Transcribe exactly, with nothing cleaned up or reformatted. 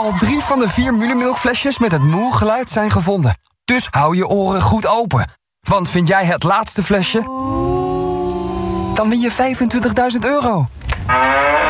Al drie van de vier Mulemilk flesjes met het moe-geluid zijn gevonden. Dus hou je oren goed open. Want vind jij het laatste flesje? Dan win je vijfentwintigduizend euro.